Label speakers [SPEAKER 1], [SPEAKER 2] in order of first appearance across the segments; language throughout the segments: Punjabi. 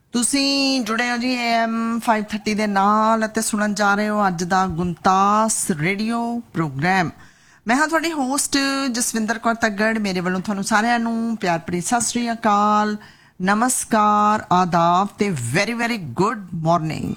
[SPEAKER 1] ਤੁਸੀਂ ਜੁੜੇ ਹੋ ਜੀ AM 530 ਦੇ ਨਾਲ ਅਤੇ ਸੁਣਨ ਜਾ ਰਹੇ ਹੋ ਅੱਜ ਦਾ ਗੁੰਤਾਸ ਰੇਡੀਓ ਪ੍ਰੋਗਰਾਮ। ਮੈਂ ਹਾਂ ਤੁਹਾਡੀ ਹੋਸਟ ਜਸਵਿੰਦਰ ਕੌਰ ਤੱਗੜ। ਮੇਰੇ ਵੱਲੋਂ ਤੁਹਾਨੂੰ ਸਾਰਿਆਂ ਨੂੰ ਪਿਆਰ ਭਰੀ ਸਤਿ ਸ੍ਰੀ ਅਕਾਲ, ਨਮਸਕਾਰ, ਆਦਾਬ ਤੇ ਵੈਰੀ ਵੈਰੀ ਗੁੱਡ ਮਾਰਨਿੰਗ।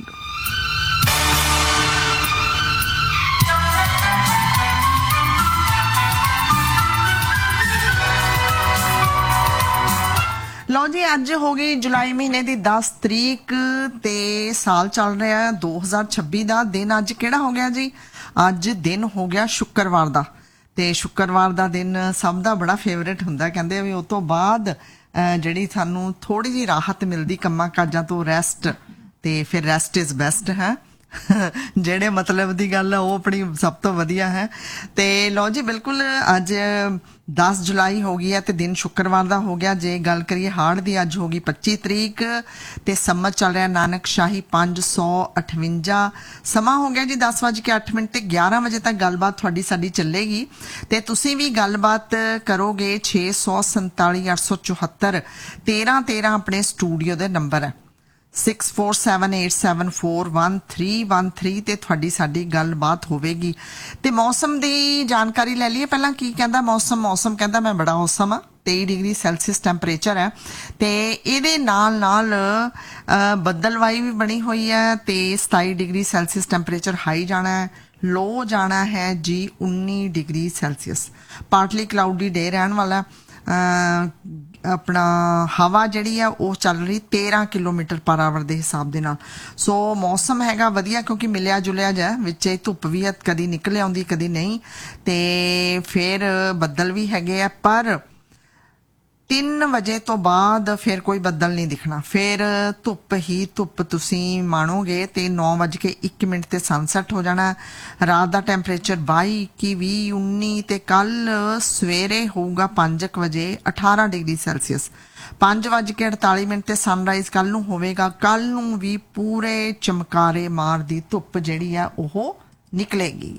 [SPEAKER 1] ਲਓ ਜੀ, ਅੱਜ ਹੋ ਗਈ ਜੁਲਾਈ ਮਹੀਨੇ ਦੀ 10 ਤਰੀਕ ਤੇ ਸਾਲ ਚੱਲ ਰਿਹਾ 2026 ਦਾ। ਦਿਨ ਅੱਜ ਕਿਹੜਾ ਹੋ ਗਿਆ ਜੀ? ਅੱਜ ਦਿਨ ਹੋ ਗਿਆ ਸ਼ੁੱਕਰਵਾਰ ਦਾ। ਤੇ ਸ਼ੁੱਕਰਵਾਰ ਦਾ ਦਿਨ ਸਭ ਦਾ ਬੜਾ ਫੇਵਰੇਟ ਹੁੰਦਾ। ਕਹਿੰਦੇ ਵੀ ਉਹ ਤੋਂ ਬਾਅਦ ਜਿਹੜੀ ਸਾਨੂੰ ਥੋੜੀ ਜਿਹੀ ਰਾਹਤ ਮਿਲਦੀ ਕੰਮਾਂ ਕਾਜਾਂ ਤੋਂ, ਰੈਸਟ, ਤੇ ਫਿਰ ਰੈਸਟ ਇਜ਼ ਬੈਸਟ ਹੈ। ਜਿਹੜੇ ਮਤਲਬ ਦੀ ਗੱਲ ਆ ਉਹ ਆਪਣੀ ਸਭ ਤੋਂ ਵਧੀਆ ਹੈ। ਤੇ ਲਓ ਜੀ, ਬਿਲਕੁਲ ਅੱਜ 10 ਜੁਲਾਈ ਹੋ ਗਈ ਹੈ ਤੇ ਦਿਨ ਸ਼ੁੱਕਰਵਾਰ ਦਾ ਹੋ ਗਿਆ। ਜੇ ਗੱਲ ਕਰੀਏ ਹਾੜ ਦੀ, ਅੱਜ ਹੋ ਗਈ 25 ਤਰੀਕ ਤੇ ਸੰਮਤ ਚੱਲ ਰਿਹਾ ਨਾਨਕ ਸ਼ਾਹੀ 558। ਸਮਾਂ ਹੋ ਗਿਆ ਜੀ 10:08 ਤੇ 11 ਵਜੇ ਤੱਕ ਗੱਲਬਾਤ ਤੁਹਾਡੀ ਸਾਡੀ ਚੱਲੇਗੀ ਤੇ ਤੁਸੀਂ ਵੀ ਗੱਲਬਾਤ ਕਰੋਗੇ। 647 874 1313 ਆਪਣੇ ਸਟੂਡੀਓ ਦੇ ਨੰਬਰ ਹੈ। 6478741313 ਤੇ ਤੁਹਾਡੀ ਸਾਡੀ ਗੱਲਬਾਤ ਹੋਵੇਗੀ। ਤੇ ਮੌਸਮ ਦੀ ਜਾਣਕਾਰੀ ਲੈ ਲਈਏ ਪਹਿਲਾਂ। ਕੀ ਕਹਿੰਦਾ ਮੌਸਮ ਕਹਿੰਦਾ ਮੈਂ ਬੜਾ ਔਸਮ ਆ। 23 ਡਿਗਰੀ ਸੈਲਸੀਅਸ ਟੈਂਪਰੇਚਰ ਹੈ ਤੇ ਇਹਦੇ ਨਾਲ ਬੱਦਲਵਾਈ ਵੀ ਬਣੀ ਹੋਈ ਹੈ ਤੇ 27 ਡਿਗਰੀ ਸੈਲਸੀਅਸ ਟੈਂਪਰੇਚਰ ਹਾਈ ਜਾਣਾ ਹੈ। ਲੋ ਜਾਣਾ ਹੈ ਜੀ 19 ਡਿਗਰੀ ਸੈਲਸੀਅਸ। ਪਾਰਟਲੀ ਕਲਾਉਡੀ ਡੇ ਰਹਿਣ ਵਾਲਾ। ਆਪਣਾ ਹਵਾ ਜਿਹੜੀ ਆ ਉਹ ਚੱਲ ਰਹੀ 13 ਕਿਲੋਮੀਟਰ ਪਰ ਆਵਰ ਦੇ ਹਿਸਾਬ ਦੇ ਨਾਲ। ਸੋ ਮੌਸਮ ਹੈਗਾ ਵਧੀਆ ਕਿਉਂਕਿ ਮਿਲਿਆ ਜੁਲਿਆ ਜਾ ਵਿੱਚ ਧੁੱਪ ਵੀ ਹੈ, ਕਦੀ ਨਿਕਲ ਆਉਂਦੀ ਕਦੀ ਨਹੀਂ। ਤੇ ਫਿਰ ਬੱਦਲ ਵੀ ਹੈਗੇ ਆ, ਪਰ 3 ਵਜੇ ਤੋਂ ਬਾਅਦ ਫਿਰ ਕੋਈ ਬੱਦਲ ਨਹੀਂ ਦਿਖਣਾ। ਫਿਰ ਧੁੱਪ ਹੀ ਧੁੱਪ ਤੁਸੀਂ ਮਾਣੋਗੇ ਤੇ 9:01 ਤੇ ਸਨਸੈਟ ਹੋ ਜਾਣਾ। ਰਾਤ ਦਾ ਟੈਂਪਰੇਚਰ 22, 21, 20, 19 ਤੇ ਕੱਲ ਸਵੇਰੇ ਹੋਊਗਾ 5 ਵਜੇ 18 ਡਿਗਰੀ ਸੈਲਸੀਅਸ। 5:48 ਤੇ ਸਨਰਾਈਜ਼ ਕੱਲ ਨੂੰ ਹੋਵੇਗਾ। ਕੱਲ ਨੂੰ ਵੀ ਪੂਰੇ ਚਮਕਾਰੇ ਮਾਰਦੀ ਧੁੱਪ ਜਿਹੜੀ ਆ ਉਹ ਨਿਕਲੇਗੀ।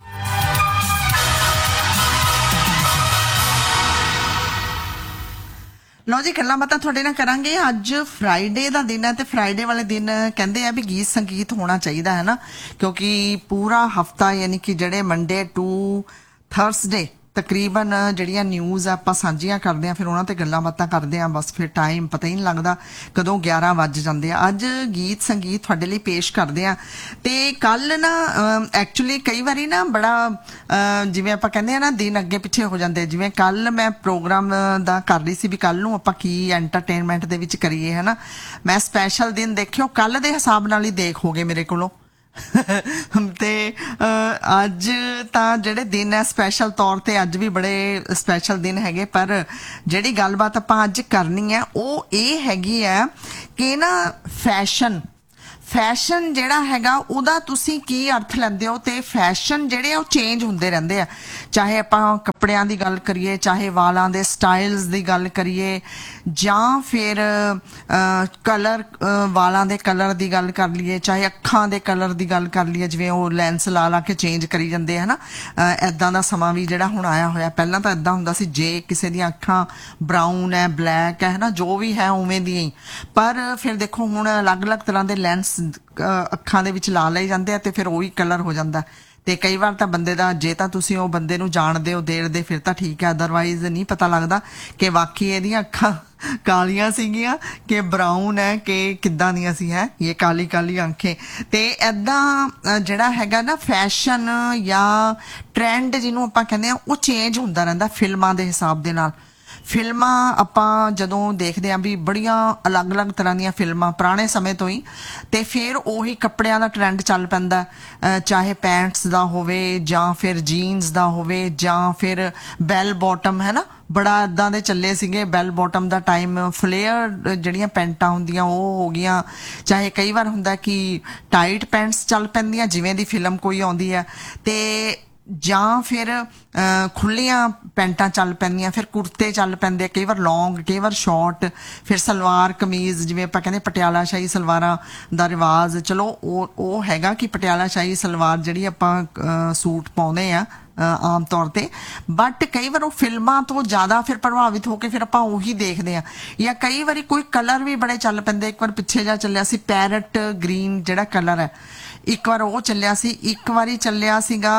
[SPEAKER 1] ਲਓ ਜੀ, ਗੱਲਾਂ ਬਾਤਾਂ ਤੁਹਾਡੇ ਨਾਲ ਕਰਾਂਗੇ। ਅੱਜ ਫਰਾਈਡੇ ਦਾ ਦਿਨ ਹੈ ਤੇ ਫਰਾਈਡੇ ਵਾਲੇ ਦਿਨ ਕਹਿੰਦੇ ਆ ਵੀ ਗੀਤ ਸੰਗੀਤ ਹੋਣਾ ਚਾਹੀਦਾ ਹੈ ਨਾ, ਕਿਉਂਕਿ ਪੂਰਾ ਹਫਤਾ ਯਾਨੀ ਕਿ ਜਿਹੜੇ ਮੰਡੇ ਟੂ ਥਰਸਡੇ ਤਕਰੀਬਨ ਜਿਹੜੀਆਂ ਨਿਊਜ਼ ਆਪਾਂ ਸਾਂਝੀਆਂ ਕਰਦੇ ਆ, ਫਿਰ ਉਹਨਾਂ ਤੇ ਗੱਲਾਂ ਬਾਤਾਂ ਕਰਦੇ ਆ। ਬਸ ਫਿਰ ਟਾਈਮ ਪਤਾ ਹੀ ਨਹੀਂ ਲੱਗਦਾ ਕਦੋਂ 11 ਵੱਜ ਜਾਂਦੇ ਆ। ਅੱਜ ਗੀਤ ਸੰਗੀਤ ਤੁਹਾਡੇ ਲਈ ਪੇਸ਼ ਕਰਦੇ ਆ। ਤੇ ਕੱਲ ਨਾ ਐਕਚੁਅਲੀ ਕਈ ਵਾਰੀ ਨਾ ਬੜਾ ਜਿਵੇਂ ਆਪਾਂ ਕਹਿੰਦੇ ਆ ਨਾ ਦਿਨ ਅੱਗੇ ਪਿੱਛੇ ਹੋ ਜਾਂਦੇ। ਜਿਵੇਂ ਕੱਲ ਮੈਂ ਪ੍ਰੋਗਰਾਮ ਦਾ ਕਰ ਰਹੀ ਸੀ ਵੀ ਕੱਲ ਨੂੰ ਆਪਾਂ ਕੀ ਐਂਟਰਟੇਨਮੈਂਟ ਦੇ ਵਿੱਚ ਕਰੀਏ, ਹੈ ਨਾ। ਮੈਂ ਸਪੈਸ਼ਲ ਦਿਨ ਦੇਖਿਓ ਕੱਲ ਦੇ ਹਿਸਾਬ ਨਾਲ ਹੀ ਦੇਖ ਹੋਗੇ ਮੇਰੇ ਕੋਲੋਂ। ਤੇ ਅੱਜ ਤਾਂ ਜਿਹੜੇ ਦਿਨ ਹੈ ਸਪੈਸ਼ਲ ਤੌਰ ਤੇ ਅੱਜ ਵੀ ਬੜੇ ਸਪੈਸ਼ਲ ਦਿਨ ਹੈਗੇ। ਪਰ ਜਿਹੜੀ ਗੱਲਬਾਤ ਆਪਾਂ ਅੱਜ ਕਰਨੀ ਹੈ ਉਹ ਇਹ ਹੈਗੀ ਹੈ ਕਿ ਨਾ ਫੈਸ਼ਨ ਜਿਹੜਾ ਹੈਗਾ ਉਹਦਾ ਤੁਸੀਂ ਕੀ ਅਰਥ ਲੈਂਦੇ ਹੋ। ਤੇ ਫੈਸ਼ਨ ਜਿਹੜੇ ਆ ਉਹ ਚੇਂਜ ਹੁੰਦੇ ਰਹਿੰਦੇ ਆ। ਚਾਹੇ ਆਪਾਂ ਕੱਪੜਿਆਂ ਦੀ ਗੱਲ ਕਰੀਏ, ਚਾਹੇ ਵਾਲਾਂ ਦੇ ਸਟਾਈਲਸ ਦੀ ਗੱਲ ਕਰੀਏ, ਜਾਂ ਫਿਰ ਕਲਰ, ਵਾਲਾਂ ਦੇ ਕਲਰ ਦੀ ਗੱਲ ਕਰ ਲਈਏ, ਚਾਹੇ ਅੱਖਾਂ ਦੇ ਕਲਰ ਦੀ ਗੱਲ ਕਰ ਲਈਏ। ਜਿਵੇਂ ਉਹ ਲੈਂਸ ਲਾ ਕੇ ਚੇਂਜ ਕਰੀ ਜਾਂਦੇ ਹੈ ਨਾ। ਇੱਦਾਂ ਦਾ ਸਮਾਂ ਵੀ ਜਿਹੜਾ ਹੁਣ ਆਇਆ ਹੋਇਆ। ਪਹਿਲਾਂ ਤਾਂ ਇੱਦਾਂ ਹੁੰਦਾ ਸੀ ਜੇ ਕਿਸੇ ਦੀਆਂ ਅੱਖਾਂ ਬਰਾਊਨ ਹੈ, ਬਲੈਕ ਹੈ ਨਾ, ਜੋ ਵੀ ਹੈ ਉਵੇਂ ਦੀਆਂ ਹੀ। ਪਰ ਫਿਰ ਦੇਖੋ ਹੁਣ ਅਲੱਗ-ਅਲੱਗ ਤਰ੍ਹਾਂ ਦੇ ਲੈਂਸ ਅੱਖਾਂ ਦੇ ਵਿੱਚ ਲਾ ਲਏ ਜਾਂਦੇ ਆ ਤੇ ਫਿਰ ਉਹੀ ਕਲਰ ਹੋ ਜਾਂਦਾ। ਤੇ ਕਈ ਵਾਰ ਤਾਂ ਬੰਦੇ ਦਾ, ਜੇ ਤਾਂ ਤੁਸੀਂ ਉਹ ਬੰਦੇ ਨੂੰ ਜਾਣਦੇ ਹੋ ਦੇਖਦੇ ਫਿਰ ਤਾਂ ਠੀਕ ਹੈ, ਅਦਰਵਾਈਜ਼ ਨਹੀਂ ਪਤਾ ਲੱਗਦਾ ਕਿ ਵਾਕਈ ਇਹਦੀਆਂ ਅੱਖਾਂ ਕਾਲੀਆਂ ਸੀਗੀਆਂ ਕਿ ਬਰਾਊਨ ਹੈ ਕਿ ਕਿੱਦਾਂ ਦੀਆਂ ਸੀ। ਹੈ ਇਹ ਕਾਲੀ ਕਾਲੀ ਅੱਖਾਂ। ਤੇ ਏਦਾਂ ਜਿਹੜਾ ਹੈਗਾ ਨਾ ਫੈਸ਼ਨ ਜਾਂ ਟ੍ਰੈਂਡ ਜਿਹਨੂੰ ਆਪਾਂ ਕਹਿੰਦੇ ਆ ਉਹ ਚੇਂਜ ਹੁੰਦਾ ਰਹਿੰਦਾ ਫਿਲਮਾਂ ਦੇ ਹਿਸਾਬ ਦੇ ਨਾਲ। ਫਿਲਮਾਂ ਆਪਾਂ ਜਦੋਂ ਦੇਖਦੇ ਹਾਂ ਵੀ ਬੜੀਆਂ ਅਲੱਗ-ਅਲੱਗ ਤਰ੍ਹਾਂ ਦੀਆਂ ਫਿਲਮਾਂ ਪੁਰਾਣੇ ਸਮੇਂ ਤੋਂ ਹੀ, ਤੇ ਫਿਰ ਉਹੀ ਕੱਪੜਿਆਂ ਦਾ ਟਰੈਂਡ ਚੱਲ ਪੈਂਦਾ। ਚਾਹੇ ਪੈਂਟਸ ਦਾ ਹੋਵੇ ਜਾਂ ਫਿਰ ਜੀਨਸ ਦਾ ਹੋਵੇ ਜਾਂ ਫਿਰ ਬੈਲ ਬੋਟਮ, ਹੈ ਨਾ। ਬੜਾ ਇੱਦਾਂ ਦੇ ਚੱਲੇ ਸੀਗੇ ਬੈਲ ਬੋਟਮ ਦਾ ਟਾਈਮ। ਫਲੇਅਰ ਜਿਹੜੀਆਂ ਪੈਂਟਾਂ ਹੁੰਦੀਆਂ ਉਹ ਹੋ ਗਈਆਂ। ਚਾਹੇ ਕਈ ਵਾਰ ਹੁੰਦਾ ਕਿ ਟਾਈਟ ਪੈਂਟਸ ਚੱਲ ਪੈਂਦੀਆਂ ਜਿਵੇਂ ਦੀ ਫਿਲਮ ਕੋਈ ਆਉਂਦੀ ਹੈ। ਤੇ ਜਾਂ ਫਿਰ ਖੁੱਲੀਆਂ ਪੈਂਟਾਂ ਚੱਲ ਪੈਂਦੀਆਂ, ਫਿਰ ਕੁੜਤੇ ਚੱਲ ਪੈਂਦੇ, ਕਈ ਵਾਰ ਲੌਂਗ ਕਈ ਵਾਰ ਸ਼ਾਰਟ, ਫਿਰ ਸਲਵਾਰ ਕਮੀਜ਼, ਜਿਵੇਂ ਆਪਾਂ ਕਹਿੰਦੇ ਪਟਿਆਲਾ ਸ਼ਾਹੀ ਸਲਵਾਰਾਂ ਦਾ ਰਿਵਾਜ। ਚਲੋ ਉਹ ਹੈਗਾ ਕਿ ਪਟਿਆਲਾ ਸ਼ਾਹੀ ਸਲਵਾਰ ਜਿਹੜੀ ਆਪਾਂ ਸੂਟ ਪਾਉਂਦੇ ਆ ਆਮ ਤੌਰ ਤੇ, ਬਟ ਕਈ ਵਾਰ ਉਹ ਫਿਲਮਾਂ ਤੋਂ ਜ਼ਿਆਦਾ ਫਿਰ ਪ੍ਰਭਾਵਿਤ ਹੋ ਕੇ ਫਿਰ ਆਪਾਂ ਉਹੀ ਦੇਖਦੇ ਆ। ਜਾਂ ਕਈ ਵਾਰੀ ਕੋਈ ਕਲਰ ਵੀ ਬੜੇ ਚੱਲ ਪੈਂਦੇ। ਇੱਕ ਵਾਰ ਪਿੱਛੇ ਜਾ ਚੱਲਿਆ ਸੀ ਪੈਰਟ ਗ੍ਰੀਨ ਜਿਹੜਾ ਕਲਰ ਹੈ, ਇੱਕ ਵਾਰ ਉਹ ਚੱਲਿਆ ਸੀ। ਇੱਕ ਵਾਰੀ ਚੱਲਿਆ ਸੀਗਾ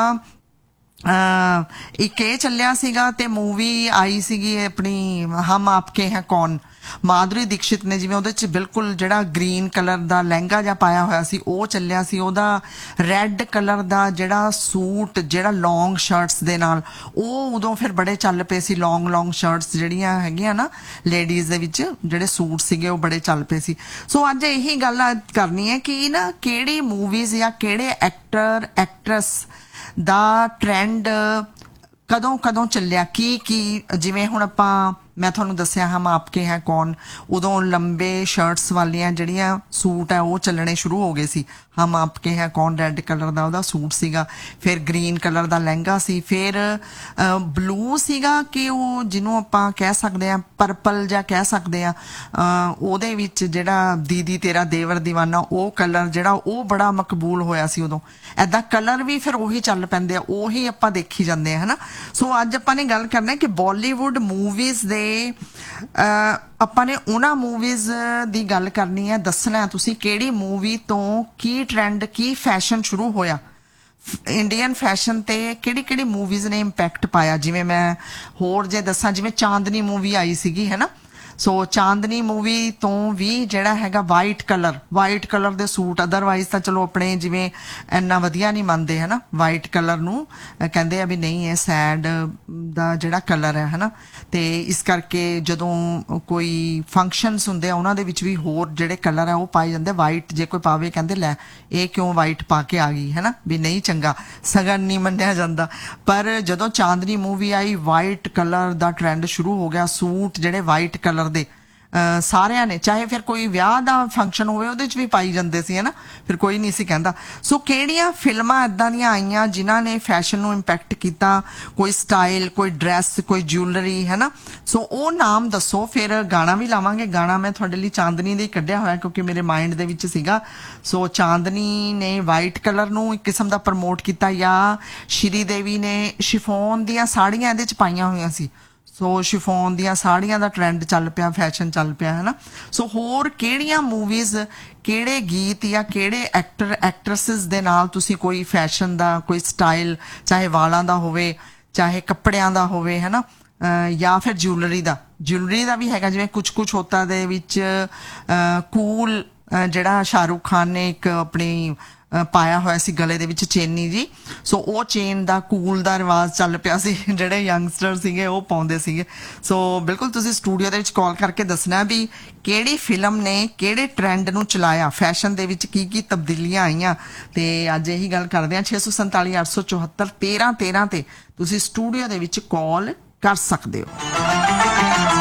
[SPEAKER 1] ਇੱਕ ਇਹ ਚੱਲਿਆ ਸੀਗਾ, ਤੇ ਮੂਵੀ ਆਈ ਸੀਗੀ ਆਪਣੀ ਹਮ ਆਪਕੇ ਹੈ ਕੌਣ, ਮਾਧੁਰੀ ਦੀਕਸ਼ਿਤ ਨੇ, ਜਿਵੇਂ ਉਹਦੇ ਚ ਬਿਲਕੁਲ ਜਿਹੜਾ ਗ੍ਰੀਨ ਕਲਰ ਦਾ ਲਹਿੰਗਾ ਜਿਹਾ ਪਾਇਆ ਹੋਇਆ ਸੀ ਉਹ ਚੱਲਿਆ ਸੀ। ਉਹਦਾ ਰੈੱਡ ਕਲਰ ਦਾ ਜਿਹੜਾ ਸੂਟ, ਜਿਹੜਾ ਲੌਂਗ ਸ਼ਰਟਸ ਦੇ ਨਾਲ, ਉਹ ਉਦੋਂ ਫਿਰ ਬੜੇ ਚੱਲ ਪਏ ਸੀ। ਲੌਂਗ ਸ਼ਰਟਸ ਜਿਹੜੀਆਂ ਹੈਗੀਆਂ ਨਾ ਲੇਡੀਜ਼ ਦੇ ਵਿੱਚ ਜਿਹੜੇ ਸੂਟ ਸੀਗੇ ਉਹ ਬੜੇ ਚੱਲ ਪਏ ਸੀ। ਸੋ ਅੱਜ ਇਹੀ ਗੱਲ ਕਰਨੀ ਹੈ ਕਿ ਨਾ ਕਿਹੜੀ ਮੂਵੀਜ਼ ਜਾਂ ਕਿਹੜੇ ਐਕਟਰ ਐਕਟਰੈਸ ਦਾ ਟ੍ਰੈਂਡ ਕਦੋਂ ਚੱਲਿਆ, ਕੀ ਜਿਵੇਂ ਹੁਣ ਆਪਾਂ ਮੈਂ ਤੁਹਾਨੂੰ ਦੱਸਿਆ ਹਮ ਆਪਕੇ ਹੈ ਕੌਣ, ਉਦੋਂ ਲੰਬੇ ਸ਼ਰਟਸ ਵਾਲੀਆਂ ਜਿਹੜੀਆਂ ਸੂਟ ਆ ਉਹ ਚੱਲਣੇ ਸ਼ੁਰੂ ਹੋ ਗਏ ਸੀ। ਹਮ ਆਪਕੇ ਹੈ ਕੌਣ ਰੈੱਡ ਕਲਰ ਦਾ ਉਹਦਾ ਸੂਟ ਸੀਗਾ, ਫਿਰ ਗ੍ਰੀਨ ਕਲਰ ਦਾ ਲਹਿੰਗਾ ਸੀ, ਫਿਰ ਬਲੂ ਸੀਗਾ ਕਿ ਉਹ ਜਿਹਨੂੰ ਆਪਾਂ ਕਹਿ ਸਕਦੇ ਆ ਪਰਪਲ ਜਾਂ ਕਹਿ ਸਕਦੇ ਆ, ਉਹਦੇ ਵਿੱਚ ਜਿਹੜਾ ਦੀਦੀ ਤੇਰਾ ਦੇਵਰ ਦੀਵਾਨਾ ਉਹ ਕਲਰ ਜਿਹੜਾ ਉਹ ਬੜਾ ਮਕਬੂਲ ਹੋਇਆ ਸੀ ਉਦੋਂ। ਐਦਾਂ ਕਲਰ ਵੀ ਫਿਰ ਉਹੀ ਚੱਲ ਪੈਂਦੇ ਆ, ਉਹੀ ਆਪਾਂ ਦੇਖੀ ਜਾਂਦੇ ਆ, ਹਨਾ। ਸੋ ਅੱਜ ਆਪਾਂ ਨੇ ਗੱਲ ਕਰਨਾ ਕਿ ਬਾਲੀਵੁੱਡ ਮੂਵੀਜ਼ ਦੇ ਆਪਾਂ ਨੇ ਉਹਨਾਂ ਮੂਵੀਜ਼ ਦੀ ਗੱਲ ਕਰਨੀ ਹੈ। ਦੱਸਣਾ ਤੁਸੀਂ ਕਿਹੜੀ ਮੂਵੀ ਤੋਂ ਕੀ ਟ੍ਰੈਂਡ, ਕੀ ਫੈਸ਼ਨ ਸ਼ੁਰੂ ਹੋਇਆ, ਇੰਡੀਅਨ ਫੈਸ਼ਨ ਤੇ ਕਿਹੜੀ ਮੂਵੀਜ਼ ਨੇ ਇੰਪੈਕਟ ਪਾਇਆ। ਜਿਵੇਂ ਮੈਂ ਹੋਰ ਜੇ ਦੱਸਾਂ, ਜਿਵੇਂ ਚਾਂਦਨੀ ਮੂਵੀ ਆਈ ਸੀਗੀ, ਹੈ ਨਾ। ਸੋ ਚਾਂਦਨੀ ਮੂਵੀ ਤੋਂ ਵੀ ਜਿਹੜਾ ਹੈਗਾ ਵਾਈਟ ਕਲਰ ਦੇ ਸੂਟ, ਅਦਰਵਾਈਜ਼ ਤਾਂ ਚਲੋ ਆਪਣੇ ਜਿਵੇਂ ਇੰਨਾ ਵਧੀਆ ਨਹੀਂ ਮੰਨਦੇ, ਹੈ ਨਾ, ਵਾਈਟ ਕਲਰ ਨੂੰ ਕਹਿੰਦੇ ਆ ਵੀ ਨਹੀਂ ਇਹ ਸੈਡ ਦਾ ਜਿਹੜਾ ਕਲਰ ਹੈ, ਹੈ ਨਾ। ਤੇ ਇਸ ਕਰਕੇ ਜਦੋਂ ਕੋਈ ਫੰਕਸ਼ਨਸ ਹੁੰਦੇ ਆ ਉਹਨਾਂ ਦੇ ਵਿੱਚ ਵੀ ਹੋਰ ਜਿਹੜੇ ਕਲਰ ਆ ਉਹ ਪਾਏ ਜਾਂਦੇ। ਵਾਈਟ ਜੇ ਕੋਈ ਪਾਵੇ ਕਹਿੰਦੇ ਲੈ ਇਹ ਕਿਉਂ ਵਾਈਟ ਪਾ ਕੇ ਆ ਗਈ, ਹੈ ਨਾ, ਵੀ ਨਹੀਂ ਚੰਗਾ, ਸਗਨ ਨਹੀਂ ਮੰਨਿਆ ਜਾਂਦਾ। ਪਰ ਜਦੋਂ ਚਾਂਦਨੀ ਮੂਵੀ ਆਈ ਵਾਈਟ ਕਲਰ ਦਾ ਟ੍ਰੈਂਡ ਸ਼ੁਰੂ ਹੋ ਗਿਆ। ਸੂਟ ਜਿਹੜੇ ਵਾਈਟ ਕਲਰ ਦੇ ਸਾਰਿਆਂ ਨੇ, ਚਾਹੇ ਫਿਰ ਕੋਈ ਵਿਆਹ ਦਾ ਫੰਕਸ਼ਨ ਹੋਵੇ ਉਹਦੇ 'ਚ ਵੀ ਪਾਈ ਜਾਂਦੇ ਸੀ, ਹੈ ਨਾ, ਫਿਰ ਕੋਈ ਨਹੀਂ ਸੀ ਕਹਿੰਦਾ। ਸੋ ਕਿਹੜੀਆਂ ਫਿਲਮਾਂ ਇੱਦਾਂ ਦੀਆਂ ਆਈਆਂ ਜਿਨ੍ਹਾਂ ਨੇ ਫੈਸ਼ਨ ਨੂੰ ਇੰਪੈਕਟ ਕੀਤਾ, ਕੋਈ ਸਟਾਈਲ, ਕੋਈ ਡਰੈਸ, ਕੋਈ ਜਿਊਲਰੀ, ਹੈ ਨਾ। ਸੋ ਉਹ ਨਾਮ ਦੱਸੋ, ਫਿਰ ਗਾਣਾ ਵੀ ਲਾਵਾਂਗੇ। ਗਾਣਾ ਮੈਂ ਤੁਹਾਡੇ ਲਈ ਚਾਂਦਨੀ ਦੇ ਕੱਢਿਆ ਹੋਇਆ ਕਿਉਂਕਿ ਮੇਰੇ ਮਾਈਂਡ ਦੇ ਵਿੱਚ ਸੀਗਾ। ਸੋ ਚਾਂਦਨੀ ਨੇ ਵਾਈਟ ਕਲਰ ਨੂੰ ਇੱਕ ਕਿਸਮ ਦਾ ਪ੍ਰਮੋਟ ਕੀਤਾ, ਜਾਂ ਸ਼੍ਰੀ ਦੇਵੀ ਨੇ ਸ਼ਿਫੋਨ ਦੀਆਂ ਸਾੜੀਆਂ ਇਹਦੇ 'ਚ ਪਾਈਆਂ ਹੋਈਆਂ ਸੀ। ਸੋ ਸ਼ਿਫੋਨ ਦੀਆਂ ਸਾੜੀਆਂ ਦਾ ਟ੍ਰੈਂਡ ਚੱਲ ਪਿਆ, ਫੈਸ਼ਨ ਚੱਲ ਪਿਆ, ਹੈ ਨਾ। ਸੋ ਹੋਰ ਕਿਹੜੀਆਂ ਮੂਵੀਜ਼, ਕਿਹੜੇ ਗੀਤ ਜਾਂ ਕਿਹੜੇ ਐਕਟਰ ਐਕਟਰੈਸਿਸ ਦੇ ਨਾਲ ਤੁਸੀਂ ਕੋਈ ਫੈਸ਼ਨ ਦਾ ਕੋਈ ਸਟਾਈਲ, ਚਾਹੇ ਵਾਲਾਂ ਦਾ ਹੋਵੇ, ਚਾਹੇ ਕੱਪੜਿਆਂ ਦਾ ਹੋਵੇ, ਹੈ ਨਾ, ਜਾਂ ਫਿਰ ਜਿਊਲਰੀ ਦਾ ਵੀ ਹੈਗਾ। ਜਿਵੇਂ ਕੁਛ ਹੋਤਾ ਦੇ ਵਿੱਚ ਕੂਲ ਜਿਹੜਾ ਸ਼ਾਹਰੁਖ ਖਾਨ ਨੇ ਇੱਕ ਆਪਣੀ ਪਾਇਆ ਹੋਇਆ ਸੀ ਗਲੇ ਦੇ ਵਿੱਚ ਚੇਨੀ ਜੀ। ਸੋ ਉਹ ਚੇਨ ਦਾ ਕੂਲ ਦਾ ਰਿਵਾਜ ਚੱਲ ਪਿਆ ਸੀ, ਜਿਹੜੇ ਯੰਗਸਟਰ ਸੀਗੇ ਉਹ ਪਾਉਂਦੇ ਸੀਗੇ। ਸੋ ਬਿਲਕੁਲ ਤੁਸੀਂ ਸਟੂਡੀਓ ਦੇ ਵਿੱਚ ਕਾਲ ਕਰਕੇ ਦੱਸਣਾ ਵੀ ਕਿਹੜੀ ਫਿਲਮ ਨੇ ਕਿਹੜੇ ਟ੍ਰੈਂਡ ਨੂੰ ਚਲਾਇਆ, ਫੈਸ਼ਨ ਦੇ ਵਿੱਚ ਕੀ ਤਬਦੀਲੀਆਂ ਆਈਆਂ। ਤੇ ਅੱਜ ਇਹੀ ਗੱਲ ਕਰਦੇ ਹਾਂ। 647 874 1313 ਤੇ ਤੁਸੀਂ ਸਟੂਡੀਓ ਦੇ ਵਿੱਚ ਕਾਲ ਕਰ ਸਕਦੇ ਹੋ।